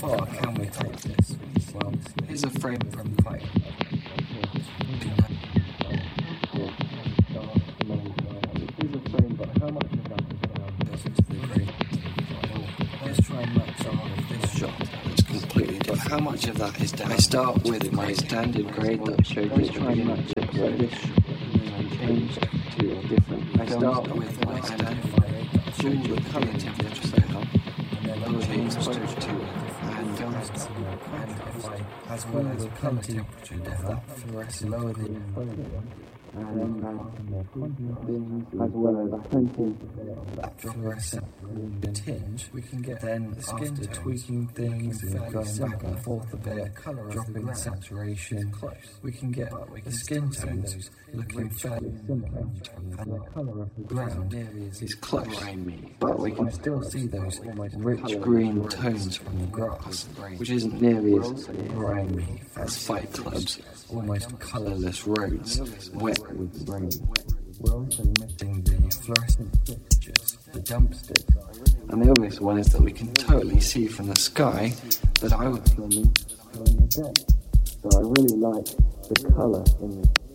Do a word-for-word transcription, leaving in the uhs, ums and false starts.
far can we take this? Well, here's a frame from clay. Here's a frame, but how much of that goes into the green? Let's try and match all of this shot. It's completely different. How much of that is down? I start with my standard grade that I showed you. Let's try and match it. So this changed to a different. I start with my standard grade that I showed you. The colour temperature set up, and then I'll change exposure to it. And as well as the colour temperature of that fluorescent lower the exposure. And as well as that fluorescent tinge, we can get then the skin after tweaking things and going back and forth a bit, dropping the saturation. We can get the skin tones looking fairly similar, and the colour of the ground is close, but we can still see those rich green tones from the grass, which isn't nearly as grimy as Fight Club's almost colourless roads, wet with rain. We're also missing the fluorescent fixtures, the jump sticks. And the obvious one is that we can totally see from the sky that I was filming during the day. So I really like the colour in this.